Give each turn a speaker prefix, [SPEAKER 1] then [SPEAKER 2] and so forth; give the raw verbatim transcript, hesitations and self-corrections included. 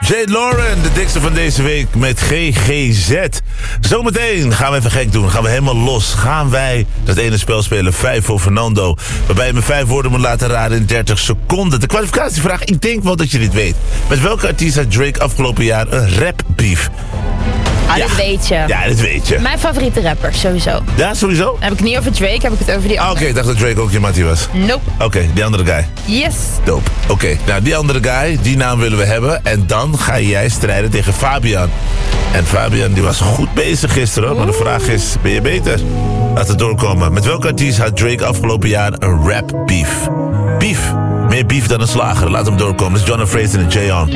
[SPEAKER 1] Jade Lauren, de dikste van deze week met G G Z. Zometeen gaan we even gek doen. Gaan we helemaal los. Gaan wij dat ene spel spelen, vijf voor Fernando. Waarbij je me vijf woorden moet laten raden in dertig seconden. De kwalificatievraag, ik denk wel dat je dit weet. Met welke artiest had Drake afgelopen jaar een rap-beef?
[SPEAKER 2] Ah,
[SPEAKER 1] Ja.
[SPEAKER 2] dat weet je.
[SPEAKER 1] Ja, dat weet je.
[SPEAKER 2] Mijn favoriete rapper, sowieso.
[SPEAKER 1] Ja, sowieso?
[SPEAKER 2] Dan heb ik het niet over Drake, heb ik het over die
[SPEAKER 1] Ah, Oké,
[SPEAKER 2] andere.
[SPEAKER 1] ik dacht dat Drake ook je mattie was.
[SPEAKER 2] Nope.
[SPEAKER 1] Oké, die andere guy.
[SPEAKER 2] Yes.
[SPEAKER 1] Dope. Oké, nou die andere guy, die naam willen we hebben. En dan ga jij strijden tegen Fabian. En Fabian die was goed bezig gisteren hoor. Maar de vraag is, ben je beter? Laat het doorkomen. Met welke artiest had Drake afgelopen jaar een rap beef? Beef. Meer beef dan een slager. Laat hem doorkomen. Dat is John Fraser en Jay On.